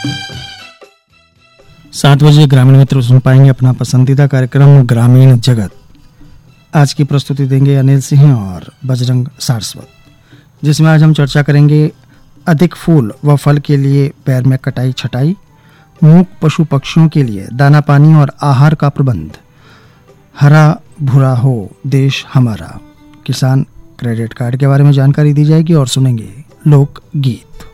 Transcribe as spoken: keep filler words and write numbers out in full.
सात बजे ग्रामीण मित्र सुन पाएंगे अपना पसंदीदा कार्यक्रम ग्रामीण जगत। आज की प्रस्तुति देंगे अनिल सिंह और बजरंग सारस्वत, जिसमें आज हम चर्चा करेंगे अधिक फूल व फल के लिए पैर में कटाई छटाई, मूक पशु पक्षियों के लिए दाना पानी और आहार का प्रबंध, हरा भूरा हो देश हमारा, किसान क्रेडिट कार्ड के बारे में जानकारी दी जाएगी और सुनेंगे लोक गीत।